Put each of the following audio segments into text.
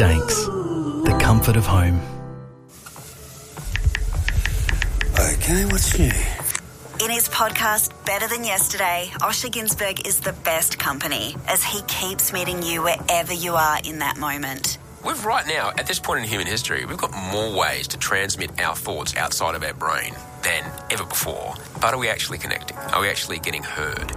Danks, the comfort of home. Okay, what's new? In his podcast, Better Than Yesterday, Osher Günsberg is the best company as he keeps meeting you wherever you are in that moment. We've right now, at this point in human history, we've got more ways to transmit our thoughts outside of our brain than ever before. But are we actually connecting? Are we actually getting heard?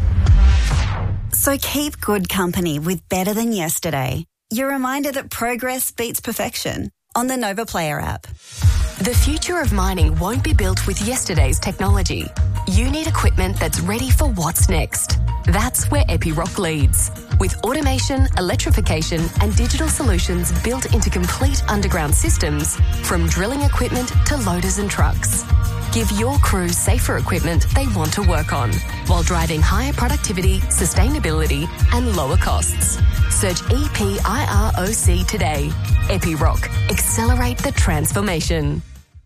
So keep good company with Better Than Yesterday. Your reminder that progress beats perfection on the Nova Player app. The future of mining won't be built with yesterday's technology. You need equipment that's ready for what's next. That's where Epiroc leads. With automation, electrification and digital solutions built into complete underground systems, from drilling equipment to loaders and trucks. Give your crew safer equipment they want to work on, while driving higher productivity, sustainability and lower costs. Search EPIROC today. Epiroc. Accelerate the transformation.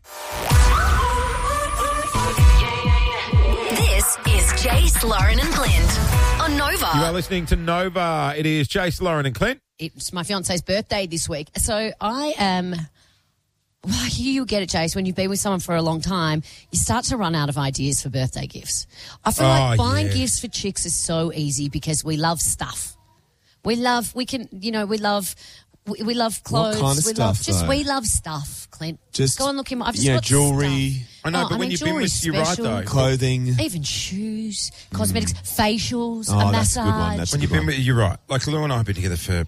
This is Jace, Lauren and Clint on Nova. You are listening to Nova. It is Jace, Lauren and Clint. It's my fiance's birthday this week. So I am... Well, you get it, Jace. When you've been with someone for a long time, you start to run out of ideas for birthday gifts. I feel like buying gifts for chicks is so easy because we love stuff. We love clothes. What kind of stuff, we love stuff, Clint. Just go and look in. I've just got jewellery. stuff. I know, but when you've been with, you're right though. Clothing. Even shoes, cosmetics, facials, Oh, a that's massage. a good one. That's When a you've good been one. with, you're right. Like Lou and I have been together for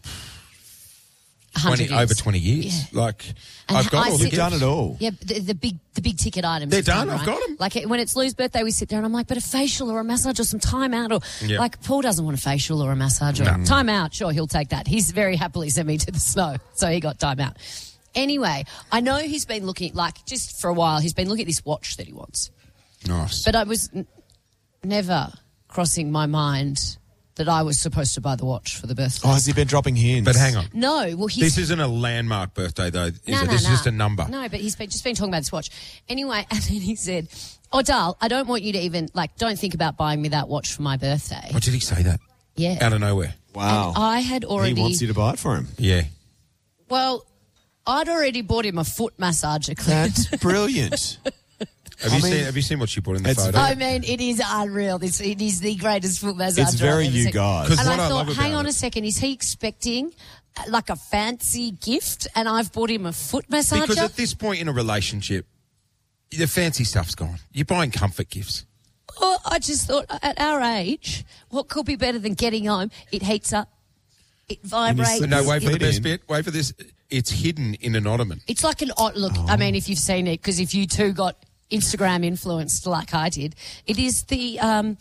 100 years. over 20 years. Yeah. Like And I've got I all sit- the You've done gifts. it all. Yeah, the big ticket items. They're is done, done, I've right? got 'em. Like when it's Lou's birthday, we sit there and I'm like, but a facial or a massage or some time out or Yeah. like Paul doesn't want a facial or a massage or time out. Sure, he'll take that. He's very happily sent me to the snow, so he got time out. Anyway, I know he's been looking just for a while. He's been looking at this watch that he wants, Nice. but I was never crossing my mind that I was supposed to buy the watch for the birthday. Oh, has he been dropping hints? But hang on. No, well he's This isn't a landmark birthday though, is No, it? no, This no. is just a number. No, but he's just been talking about this watch. Anyway, and then he said, "Oh, Dal, I don't want you to even don't think about buying me that watch for my birthday." What did he say that? Yeah, Out of nowhere. Wow. And I had already. He wants you to buy it for him. Yeah. Well, I'd already bought him a foot massager, Clint. That's brilliant. Have you seen what she put in the It's photo? I mean, it is unreal. It is the greatest foot massager. It's very I've ever you seen. guys. 'Cause And what I I thought, love hang about on it- a second, is he expecting like a fancy gift? And I've bought him a foot massager. Because at this point in a relationship, the fancy stuff's gone. You're buying comfort gifts. Well, I just thought, at our age, what could be better than getting home? It heats up, it vibrates. But no, wait for the Feet best in. bit. Wait for this. It's hidden in an ottoman. It's like an look. I mean, if you've seen it, because if you two got Instagram influenced like I did, it is the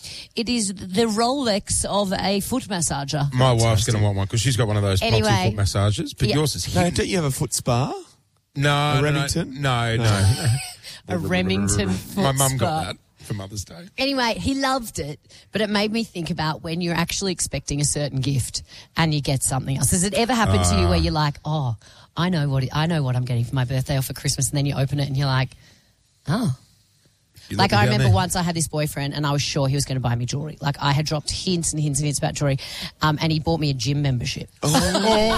Rolex of a foot massager. My wife's going to want one because she's got one of those Anyway. proxy foot massages, but Yeah. yours is No, hidden. don't you have a foot spa? No, Remington? No. A Remington foot My mum spa. got that for Mother's Day. Anyway, he loved it, but it made me think about when you're actually expecting a certain gift and you get something else. Has it ever happened to you where you're like, oh, I know what I'm getting for my birthday or for Christmas, and then you open it and you're like, oh. Like I remember once I had this boyfriend and I was sure he was going to buy me jewelry. Like I had dropped hints and hints and hints about jewelry, and he bought me a gym membership.